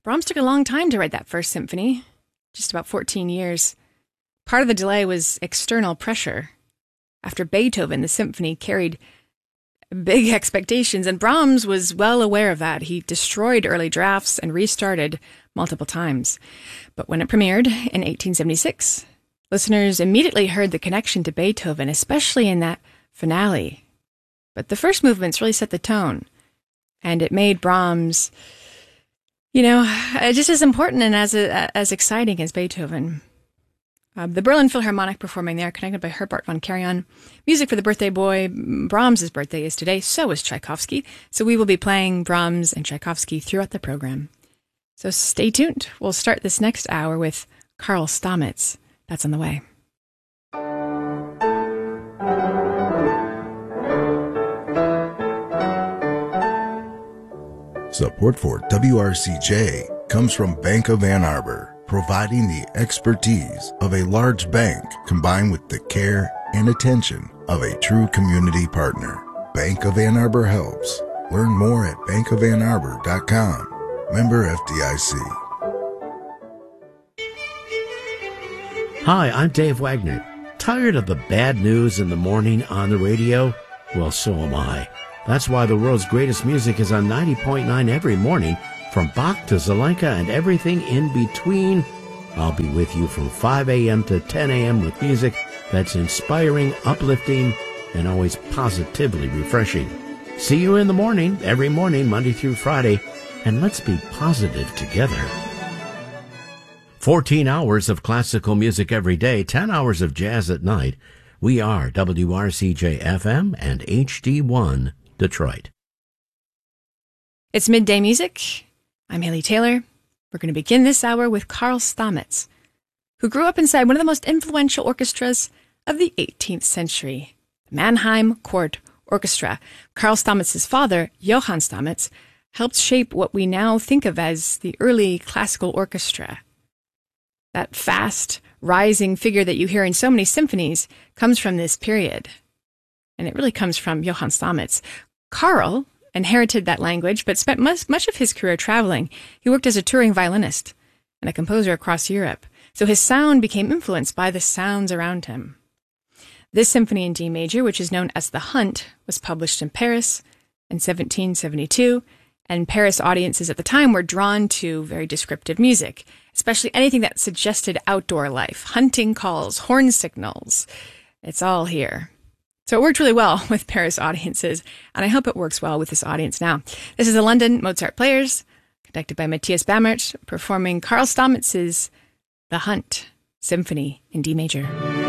Brahms took a long time to write that first symphony, just about 14 years. Part of the delay was external pressure. After Beethoven, the symphony carried big expectations, and Brahms was well aware of that. He destroyed early drafts and restarted multiple times. But when it premiered in 1876, listeners immediately heard the connection to Beethoven, especially in that finale. But the first movements really set the tone, and it made Brahms, just as important and as exciting as Beethoven. The Berlin Philharmonic performing there, connected by Herbert von Karajan. Music for the birthday boy. Brahms' birthday is today, so is Tchaikovsky. So we will be playing Brahms and Tchaikovsky throughout the program. So stay tuned. We'll start this next hour with Karl Stamitz. That's on the way. Support for WRCJ comes from Bank of Ann Arbor, providing the expertise of a large bank combined with the care and attention of a true community partner. Bank of Ann Arbor helps. Learn more at bankofannarbor.com. Member FDIC. Hi, I'm Dave Wagner. Tired of the bad news in the morning on the radio? Well, so am I. That's why the world's greatest music is on 90.9 every morning, from Bach to Zelenka and everything in between. I'll be with you from 5 a.m. to 10 a.m. with music that's inspiring, uplifting, and always positively refreshing. See you in the morning, every morning, Monday through Friday, and let's be positive together. 14 hours of classical music every day, 10 hours of jazz at night. We are WRCJ-FM and HD1 Detroit. It's Midday Music. I'm Haley Taylor. We're going to begin this hour with Karl Stamitz, who grew up inside one of the most influential orchestras of the 18th century, the Mannheim Court Orchestra. Karl Stamitz's father, Johann Stamitz, helped shape what we now think of as the early classical orchestra. That fast, rising figure that you hear in so many symphonies comes from this period. And it really comes from Johann Stamitz. Karl inherited that language, but spent much of his career traveling. He worked as a touring violinist and a composer across Europe, so his sound became influenced by the sounds around him. This symphony in D major, which is known as The Hunt, was published in Paris in 1772, and Paris audiences at the time were drawn to very descriptive music, especially anything that suggested outdoor life, hunting calls, horn signals. It's all here. So it worked really well with Paris audiences, and I hope it works well with this audience now. This is the London Mozart Players, conducted by Matthias Bammert, performing Karl Stamitz's The Hunt Symphony in D major.